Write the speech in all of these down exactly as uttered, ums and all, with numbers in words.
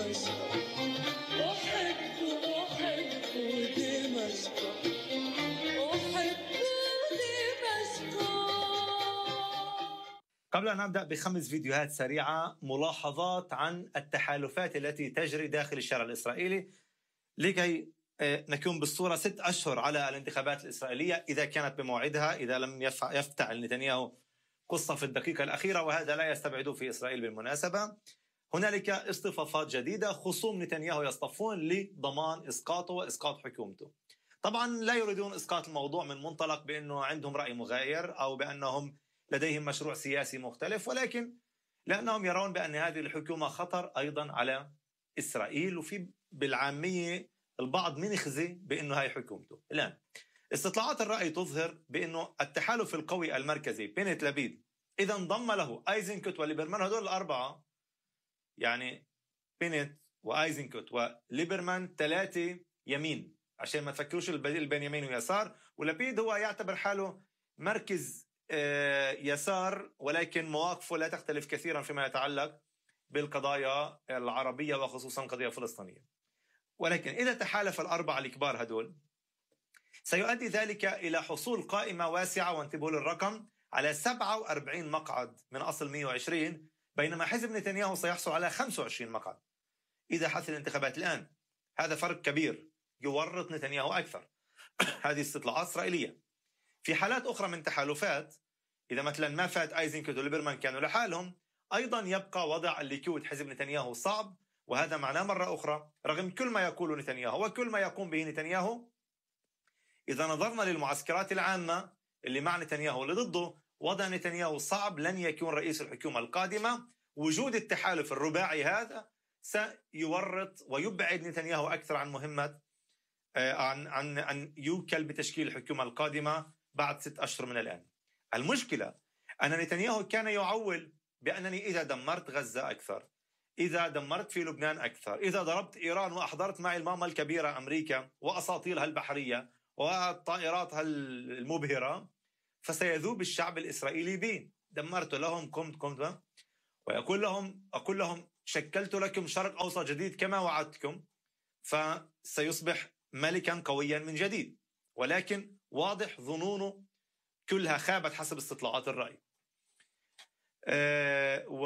دمشق، أحب أحب دمشق، أحب دمشق. قبل أن نبدأ بخمس فيديوهات سريعة ملاحظات عن التحالفات التي تجري داخل الشارع الإسرائيلي لكي نكون بالصورة ست أشهر على الانتخابات الإسرائيلية إذا كانت بموعدها، إذا لم يفتعل نتنياهو قصة في الدقيقة الأخيرة، وهذا لا يستبعده في إسرائيل بالمناسبة. هنالك اصطفافات جديدة، خصوم نتنياهو يصطفون لضمان إسقاطه وإسقاط حكومته. طبعا لا يريدون إسقاط الموضوع من منطلق بأنه عندهم رأي مغاير أو بأنهم لديهم مشروع سياسي مختلف، ولكن لأنهم يرون بأن هذه الحكومة خطر أيضا على إسرائيل، وفي بالعامية البعض من يخزي بأنه هاي حكومته. الآن استطلاعات الرأي تظهر بأنه التحالف القوي المركزي بنت لبيد إذا انضم له أيزنكوت وليبرمان، هدول الأربعة يعني بنت وأيزنكوت وليبرمان ثلاثة يمين عشان ما تفكروش البديل بين يمين ويسار، ولبيد هو يعتبر حاله مركز يسار ولكن مواقفه لا تختلف كثيرا فيما يتعلق بالقضايا العربية وخصوصا القضية الفلسطينية. ولكن إذا تحالف الأربعة الكبار هدول سيؤدي ذلك إلى حصول قائمة واسعة، وانتبهوا للرقم، على سبعة وأربعين مقعد من أصل مئة وعشرين، بينما حزب نتنياهو سيحصل على خمسة وعشرين مقعد إذا حدث الانتخابات الآن. هذا فرق كبير يورط نتنياهو أكثر. هذه استطلاعات إسرائيلية. في حالات أخرى من تحالفات، إذا مثلا ما فات أيزنكوت وليبرمان كانوا لحالهم، أيضا يبقى وضع الليكود حزب نتنياهو صعب، وهذا معناه مرة أخرى رغم كل ما يقوله نتنياهو وكل ما يقوم به نتنياهو، إذا نظرنا للمعسكرات العامة اللي مع نتنياهو واللي ضده، وضع نتنياهو صعب، لن يكون رئيس الحكومة القادمة. وجود التحالف الرباعي هذا سيورط ويبعد نتنياهو أكثر عن مهمة عن عن أن يوكل بتشكيل الحكومة القادمة بعد ست أشهر من الآن. المشكلة أن نتنياهو كان يعول بأنني إذا دمرت غزة أكثر، إذا دمرت في لبنان أكثر، إذا ضربت إيران وأحضرت معي الماما الكبيرة أمريكا وأساطيلها البحرية وطائراتها المبهرة، فسيذوب الشعب الإسرائيلي بي. دمرت لهم، قمت قمت ويقول لهم أقول لهم شكلت لكم شرق أوسط جديد كما وعدتكم، فسيصبح ملكا قويا من جديد. ولكن واضح ظنونه كلها خابت حسب استطلاعات الرأي. أه و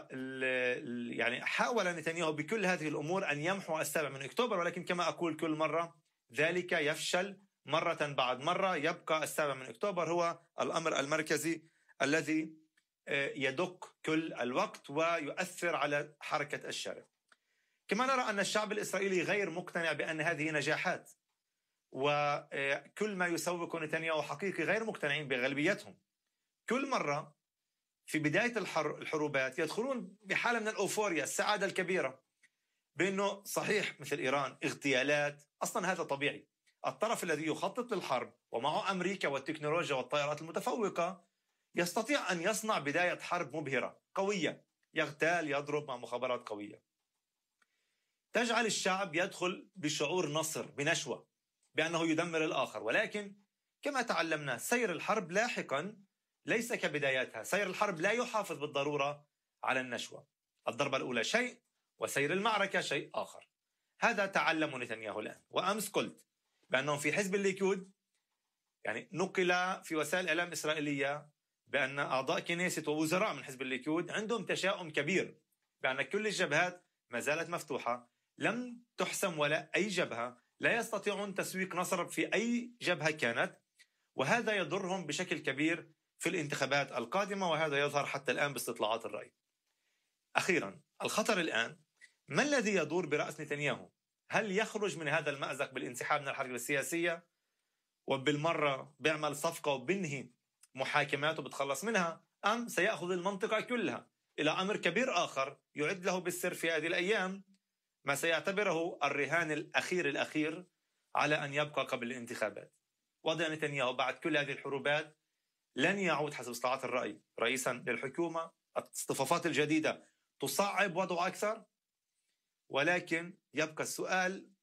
يعني حاول نتنياهو بكل هذه الأمور أن يمحو السابع من أكتوبر، ولكن كما أقول كل مرة ذلك يفشل مرة بعد مرة. يبقى السابع من أكتوبر هو الأمر المركزي الذي يدق كل الوقت ويؤثر على حركة الشارع. كما نرى أن الشعب الإسرائيلي غير مقتنع بأن هذه نجاحات، وكل ما يسوق نتنياهو حقيقي غير مقتنعين بغالبيتهم. كل مرة في بداية الحروبات يدخلون بحالة من الأوفوريا، السعادة الكبيرة، بأنه صحيح مثل إيران اغتيالات، أصلا هذا طبيعي. الطرف الذي يخطط للحرب ومعه أمريكا والتكنولوجيا والطائرات المتفوقة يستطيع أن يصنع بداية حرب مبهرة قوية، يغتال يضرب مع مخابرات قوية، تجعل الشعب يدخل بشعور نصر بنشوة بأنه يدمر الآخر. ولكن كما تعلمنا سير الحرب لاحقا ليس كبداياتها. سير الحرب لا يحافظ بالضرورة على النشوة. الضربة الأولى شيء وسير المعركة شيء آخر. هذا تعلم نتنياهو الآن. وأمس قلت بأنهم في حزب الليكود يعني نقل في وسائل إعلام إسرائيلية بأن أعضاء كنيست ووزراء من حزب الليكود عندهم تشاؤم كبير بأن كل الجبهات ما زالت مفتوحة، لم تحسم ولا أي جبهة، لا يستطيعون تسويق نصر في أي جبهة كانت، وهذا يضرهم بشكل كبير في الانتخابات القادمة، وهذا يظهر حتى الآن باستطلاعات الرأي. أخيرا الخطر الآن ما الذي يدور برأس نتنياهو؟ هل يخرج من هذا المأزق بالانسحاب من الحركة السياسية وبالمرة بيعمل صفقة وبنهي محاكماته بتخلص منها، أم سيأخذ المنطقة كلها إلى أمر كبير آخر يعد له بالسر في هذه الأيام ما سيعتبره الرهان الأخير الأخير على أن يبقى قبل الانتخابات؟ وضع نتنياهو بعد كل هذه الحروبات لن يعود حسب استطلاعات الرأي رئيسا للحكومة. الاصطفافات الجديدة تصعب وضعه أكثر، ولكن يبقى السؤال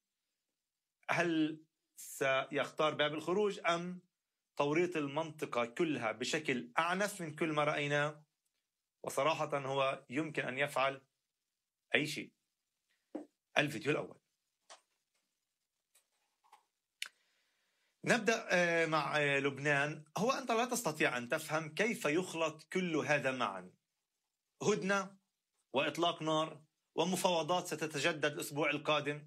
هل سيختار باب الخروج أم توريط المنطقة كلها بشكل أعنف من كل ما رأيناه؟ وصراحة هو يمكن أن يفعل أي شيء. الفيديو الأول. نبدأ مع لبنان. هو أنت لا تستطيع أن تفهم كيف يخلط كل هذا معا. هدنة وإطلاق نار ومفاوضات ستتجدد الأسبوع القادم،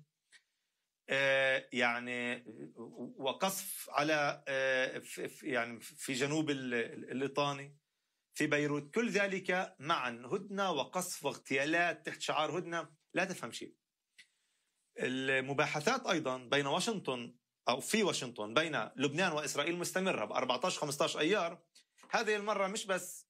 يعني وقصف على يعني في جنوب الليطاني في بيروت، كل ذلك معا هدنة وقصف واغتيالات تحت شعار هدنة. لا تفهم شيء. المباحثات أيضا بين واشنطن أو في واشنطن بين لبنان وإسرائيل مستمرة ب أربعة عشر خمسة عشر أيار. هذه المرة مش بس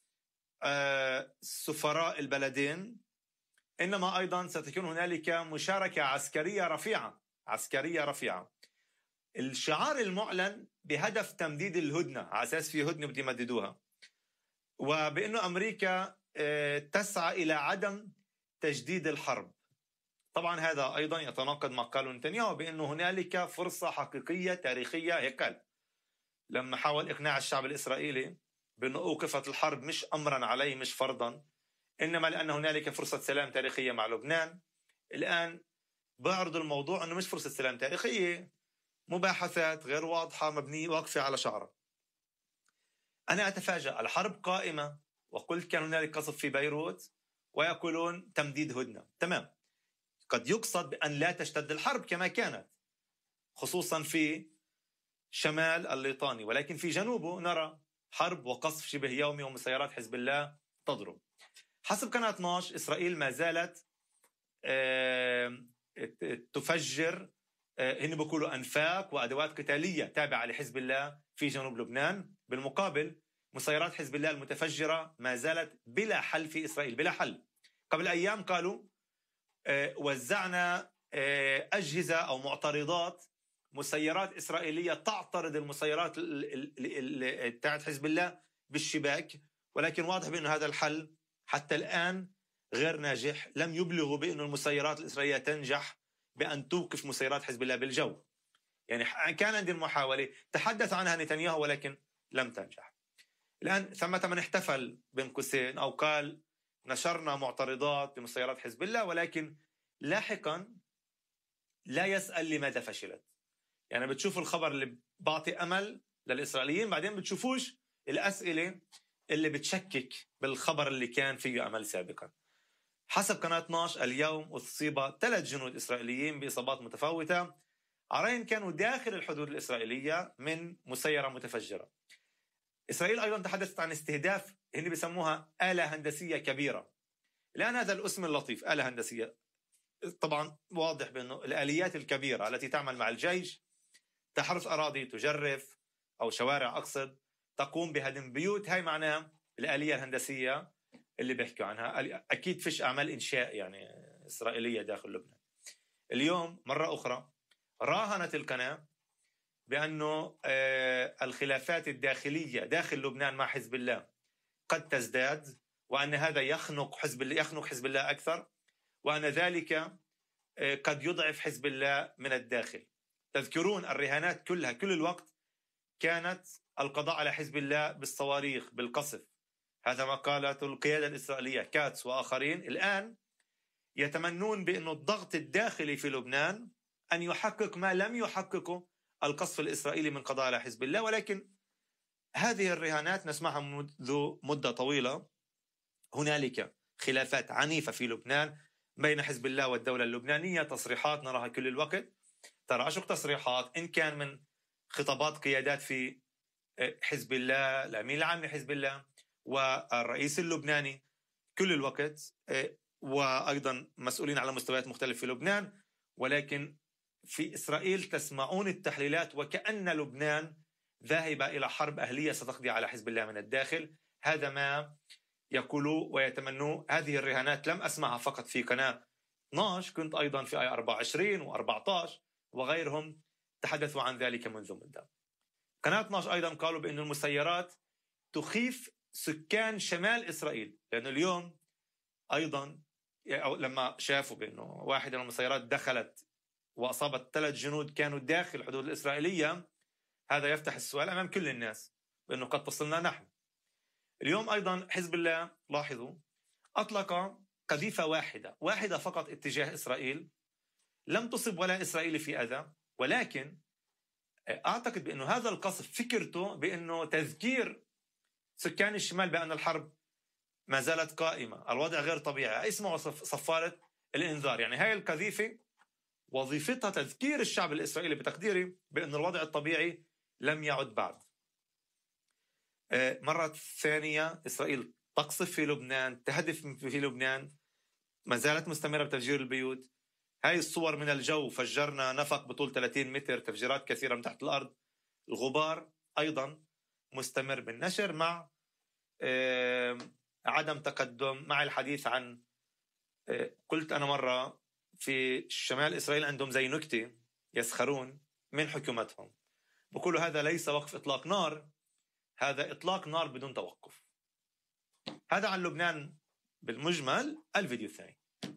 سفراء البلدين، إنما أيضا ستكون هنالك مشاركة عسكرية رفيعة عسكرية رفيعة. الشعار المعلن بهدف تمديد الهدنة، على أساس في هدنة بدي يمددوها، وبأنه أمريكا تسعى إلى عدم تجديد الحرب. طبعا هذا أيضا يتناقض مع قاله نتنياهو بأنه هنالك فرصة حقيقية تاريخية. هيك قال لما حاول إقناع الشعب الإسرائيلي بأنه أوقفت الحرب مش أمرا عليه مش فرضا، إنما لأن هنالك فرصة سلام تاريخية مع لبنان. الآن بعرض الموضوع أنه مش فرصة سلام تاريخية، مباحثات غير واضحة مبنية واقفة على شعرة. أنا أتفاجأ، الحرب قائمة وقلت كان هنالك قصف في بيروت ويقولون تمديد هدنة. تمام، قد يقصد بأن لا تشتد الحرب كما كانت، خصوصا في شمال الليطاني، ولكن في جنوبه نرى حرب وقصف شبه يومي ومسيرات حزب الله تضرب. حسب قناة اثني عشر إسرائيل ما زالت تفجر، هن بيقولوا أنفاق وأدوات قتالية تابعة لحزب الله في جنوب لبنان. بالمقابل مسيرات حزب الله المتفجرة ما زالت بلا حل في إسرائيل، بلا حل. قبل أيام قالوا وزعنا أجهزة أو معترضات مسيرات إسرائيلية تعترض المسيرات تاعت حزب الله بالشباك، ولكن واضح بأن هذا الحل حتى الآن غير ناجح. لم يبلغوا بأن المسيرات الإسرائيلية تنجح بأن توقف مسيرات حزب الله بالجو. يعني كان عندنا محاولة تحدث عنها نتنياهو ولكن لم تنجح. الآن ثمة من احتفل بين قوسين أو قال نشرنا معترضات بمسيرات حزب الله، ولكن لاحقا لا يسأل لماذا فشلت. يعني بتشوفوا الخبر اللي بعطي أمل للإسرائيليين، بعدين بتشوفوش الأسئلة اللي بتشكك بالخبر اللي كان فيه أمل سابقا. حسب قناة اثني عشر اليوم أصيب ثلاث جنود إسرائيليين بإصابات متفاوتة، عرين كانوا داخل الحدود الإسرائيلية من مسيرة متفجرة. إسرائيل أيضا تحدثت عن استهداف هن بيسموها آلة هندسية كبيرة. الآن هذا الاسم اللطيف آلة هندسية، طبعا واضح بأنه الآليات الكبيرة التي تعمل مع الجيش، تحرث أراضي، تجرف أو شوارع أقصد، تقوم بهدم بيوت. هاي معناها الآلية الهندسية اللي بيحكوا عنها. أكيد فيش أعمال إنشاء يعني إسرائيلية داخل لبنان. اليوم مرة أخرى راهنت القناة بأنه الخلافات الداخلية داخل لبنان مع حزب الله قد تزداد، وأن هذا يخنق حزب الله يخنق حزب الله أكثر، وأن ذلك قد يضعف حزب الله من الداخل. تذكرون الرهانات كلها كل الوقت كانت القضاء على حزب الله بالصواريخ بالقصف. هذا ما قالته القيادة الإسرائيلية كاتس وآخرين. الآن يتمنون بأن الضغط الداخلي في لبنان أن يحقق ما لم يحققه القصف الإسرائيلي من قضاء على حزب الله. ولكن هذه الرهانات نسمعها منذ مدة طويلة. هنالك خلافات عنيفة في لبنان بين حزب الله والدولة اللبنانية، تصريحات نراها كل الوقت، تراشق تصريحات إن كان من خطابات قيادات في حزب الله، الأمين العام لحزب الله والرئيس اللبناني كل الوقت، وأيضا مسؤولين على مستويات مختلفة في لبنان. ولكن في إسرائيل تسمعون التحليلات وكأن لبنان ذاهبة إلى حرب أهلية ستقضي على حزب الله من الداخل. هذا ما يقولوا ويتمنوا. هذه الرهانات لم أسمعها فقط في قناة اثني عشر، كنت أيضا في آي أربعة وعشرين وأربعة عشر وغيرهم تحدثوا عن ذلك منذ مدة. قناة اثني عشر أيضا قالوا بأن المسيرات تخيف سكان شمال إسرائيل، لأن اليوم أيضا لما شافوا بأنه واحدة من المسيرات دخلت وأصابت ثلاث جنود كانوا داخل الحدود الإسرائيلية، هذا يفتح السؤال أمام كل الناس بأنه قد تصلنا نحن. اليوم أيضا حزب الله لاحظوا أطلق قذيفة واحدة واحدة فقط اتجاه إسرائيل، لم تصب ولا إسرائيلي في أذى، ولكن أعتقد بأنه هذا القصف فكرته بأنه تذكير سكان الشمال بأن الحرب ما زالت قائمة، الوضع غير طبيعي، اسمه صفارة الإنذار. يعني هاي القذيفة وظيفتها تذكير الشعب الإسرائيلي بتقديري بأن الوضع الطبيعي لم يعد بعد. مرة ثانية إسرائيل تقصف في لبنان، تهدف في لبنان، ما زالت مستمرة بتفجير البيوت. هاي الصور من الجو، فجرنا نفق بطول ثلاثين متر، تفجيرات كثيرة من تحت الأرض. الغبار أيضا مستمر بالنشر، مع عدم تقدم، مع الحديث عن، قلت أنا مرة في شمال إسرائيل عندهم زي نكتة يسخرون من حكومتهم، بقولوا هذا ليس وقف إطلاق نار، هذا إطلاق نار بدون توقف. هذا عن لبنان بالمجمل. الفيديو الثاني،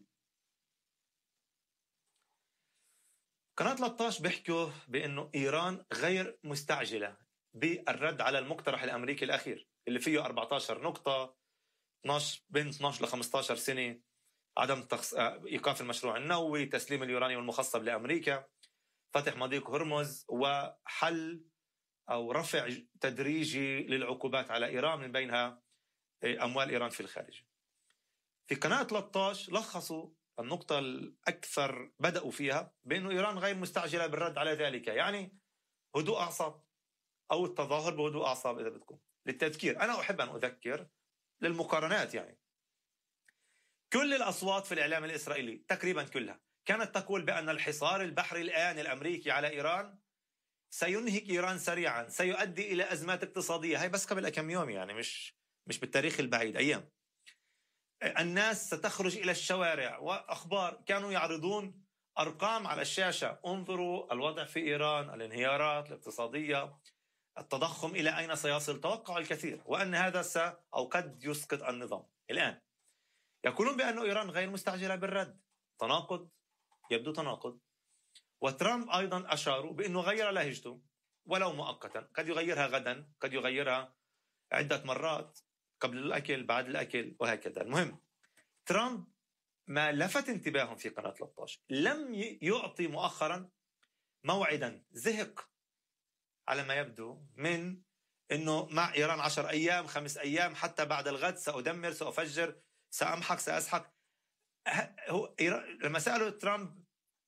قناة ثلاثة عشر بيحكوا بأنه إيران غير مستعجلة بالرد على المقترح الأمريكي الأخير اللي فيه أربعة عشر نقطة، اثناشر بين اثناشر ل خمسة عشر سنة، عدم تخص... إيقاف المشروع النووي، تسليم اليورانيوم المخصب لأمريكا، فتح مضيق هرمز، وحل أو رفع تدريجي للعقوبات على إيران من بينها أموال إيران في الخارج. في قناة ثلاثة عشر لخصوا النقطة الأكثر بدأوا فيها بأنه إيران غير مستعجلة بالرد على ذلك، يعني هدوء أعصاب أو التظاهر بهدوء أعصاب إذا بدكم. للتذكير، أنا أحب أن أذكر للمقارنات، يعني كل الأصوات في الإعلام الإسرائيلي تقريبا كلها كانت تقول بأن الحصار البحري الآن الأمريكي على إيران سينهك إيران سريعا، سيؤدي إلى أزمات اقتصادية. هاي بس قبل كم يوم، يعني مش مش بالتاريخ البعيد، أيام. الناس ستخرج إلى الشوارع، وأخبار كانوا يعرضون أرقام على الشاشة، انظروا الوضع في إيران، الانهيارات الاقتصادية، التضخم إلى أين سيصل. توقعوا الكثير، وأن هذا س أو قد يسقط النظام. الآن يقولون بأن إيران غير مستعجلة بالرد. تناقض، يبدو تناقض. وترامب أيضا أشاروا بأنه غير لهجته ولو مؤقتا، قد يغيرها غدا، قد يغيرها عدة مرات، قبل الأكل، بعد الأكل، وهكذا. المهم، ترامب ما لفت انتباههم في قناة ثلاثة عشر لم يعطي مؤخرا موعدا، زهق على ما يبدو من أنه مع إيران عشر أيام، خمس أيام، حتى بعد الغد سأدمر، سأفجر، سأمحق، سأسحق. هو لما سألوا ترامب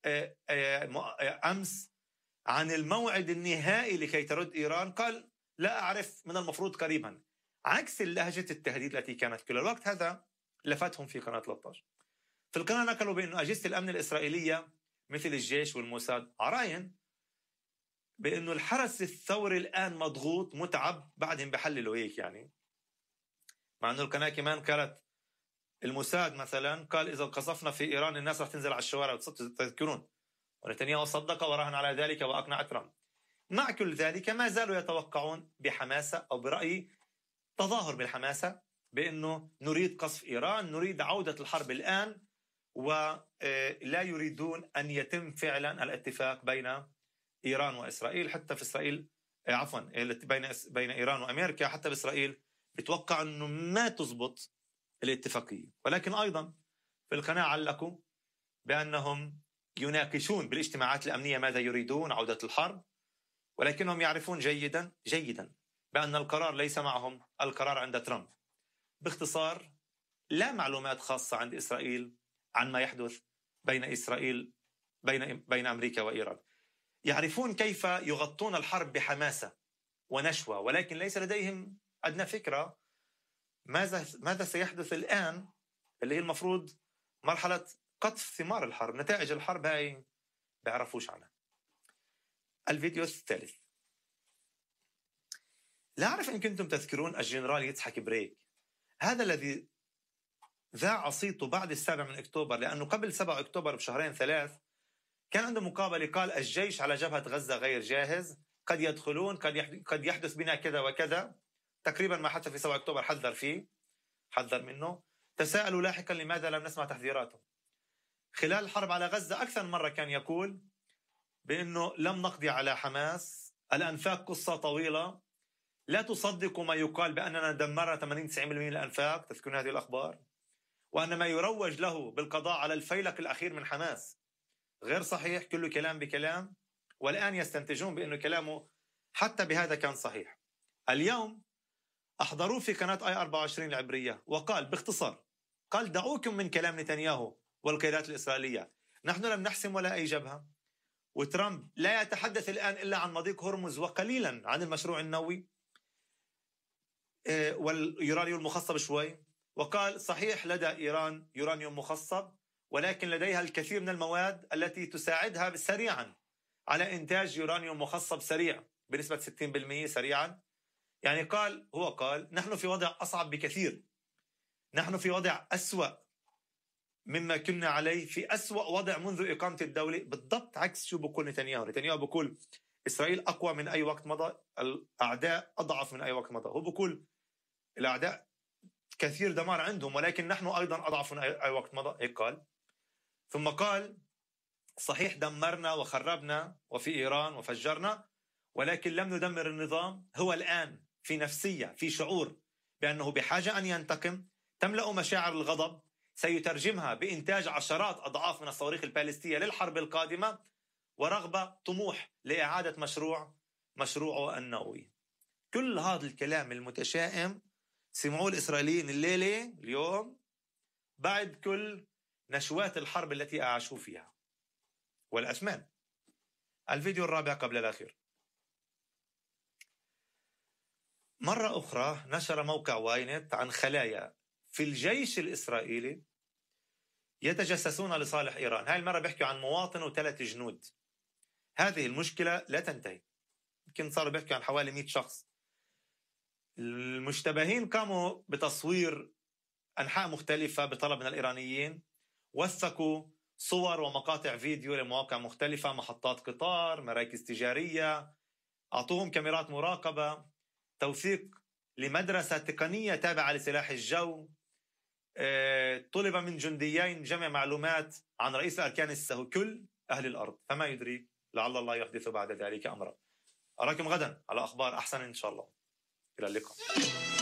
أمس عن الموعد النهائي لكي ترد إيران، قال لا أعرف، من المفروض قريبا، عكس لهجة التهديد التي كانت كل الوقت. هذا لفتهم في قناة ثلاثة عشر. في القناة نقلوا بأن أجهزة الأمن الإسرائيلية مثل الجيش والموساد عراين بأنه الحرس الثوري الآن مضغوط متعب، بعدهم بحللوا هيك يعني. مع أنه القناة كمان قالت، الموساد مثلا قال إذا قصفنا في إيران الناس رح تنزل على الشوارع وتذكرون، ونتنياهو صدق وراهن على ذلك وأقنع ترامب. مع كل ذلك ما زالوا يتوقعون بحماسة أو برأيي تظاهر بالحماسة بأنه نريد قصف إيران، نريد عودة الحرب الآن، ولا يريدون أن يتم فعلا الاتفاق بين إيران وإسرائيل. حتى في إسرائيل، عفوا بين بين إيران وأمريكا، حتى بإسرائيل بتوقع أنه ما تزبط الاتفاقية. ولكن أيضا في القناة علقوا بأنهم يناقشون بالاجتماعات الأمنية ماذا يريدون، عودة الحرب، ولكنهم يعرفون جيدا جيدا بأن القرار ليس معهم، القرار عند ترامب. باختصار، لا معلومات خاصة عند إسرائيل عن ما يحدث بين إسرائيل بين بين أمريكا وإيران. يعرفون كيف يغطون الحرب بحماسة ونشوة، ولكن ليس لديهم أدنى فكرة ماذا ماذا سيحدث الآن، اللي هي المفروض مرحلة قطف ثمار الحرب، نتائج الحرب هاي بيعرفوش عنها. الفيديو الثالث، لا أعرف إن كنتم تذكرون الجنرال يتحك بريك، هذا الذي ذاع صيته بعد السابع من أكتوبر، لأنه قبل سبعة أكتوبر بشهرين ثلاث كان عنده مقابلة، قال الجيش على جبهة غزة غير جاهز، قد يدخلون، قد يحدث بنا كذا وكذا. تقريبا ما حتى في سبعة أكتوبر حذر فيه، حذر منه. تساءلوا لاحقا لماذا لم نسمع تحذيراته. خلال الحرب على غزة أكثر مرة كان يقول بأنه لم نقضي على حماس، الأنفاق قصة طويلة، لا تصدقوا ما يقال بأننا دمرنا ثمانين تسعين بالمئة من الأنفاق، تذكرون هذه الأخبار، وأن ما يروج له بالقضاء على الفيلق الأخير من حماس غير صحيح، كله كلام بكلام، والآن يستنتجون بأنه كلامه حتى بهذا كان صحيح. اليوم أحضروه في قناة آي أربعة وعشرين العبرية وقال باختصار، قال دعوكم من كلام نتنياهو والقيادات الإسرائيلية، نحن لم نحسم ولا أي جبهة. وترامب لا يتحدث الآن إلا عن مضيق هرمز وقليلا عن المشروع النووي واليورانيوم المخصب شوي، وقال صحيح لدى إيران يورانيوم مخصب، ولكن لديها الكثير من المواد التي تساعدها سريعا على إنتاج يورانيوم مخصب سريع بنسبة ستين بالمئة سريعا. يعني قال هو قال نحن في وضع أصعب بكثير، نحن في وضع أسوأ مما كنا عليه، في أسوأ وضع منذ إقامة الدولة، بالضبط عكس شو بقول نتنياهو. نتنياهو بقول إسرائيل أقوى من أي وقت مضى، الأعداء أضعف من أي وقت مضى. هو بقول الأعداء كثير دمار عندهم، ولكن نحن أيضا أضعف من أي وقت مضى، هيك قال. ثم قال صحيح دمرنا وخربنا وفي إيران وفجرنا، ولكن لم ندمر النظام. هو الآن في نفسية، في شعور بأنه بحاجة أن ينتقم، تملأ مشاعر الغضب، سيترجمها بإنتاج عشرات أضعاف من الصواريخ البالستية للحرب القادمة، ورغبة طموح لإعادة مشروع مشروعه النووي. كل هذا الكلام المتشائم سمعوه الإسرائيليين الليلة اليوم بعد كل نشوات الحرب التي أعاشوا فيها والأثمان. الفيديو الرابع قبل الأخير. مرة أخرى نشر موقع واينت عن خلايا في الجيش الإسرائيلي يتجسسون لصالح إيران. هاي المرة بيحكوا عن مواطن وثلاث جنود. هذه المشكلة لا تنتهي، يمكن صاروا بيحكوا عن حوالي مئة شخص. المشتبهين قاموا بتصوير أنحاء مختلفة بطلب من الإيرانيين، وثقوا صور ومقاطع فيديو لمواقع مختلفة، محطات قطار، مراكز تجارية، أعطوهم كاميرات مراقبة، توثيق لمدرسة تقنية تابعة لسلاح الجو، طلب من جنديين جمع معلومات عن رئيس الأركان السهو، كل أهل الأرض، فما يدري لعل الله يحدث بعد ذلك أمرا. أراكم غدا على أخبار أحسن إن شاء الله. إلى اللقاء.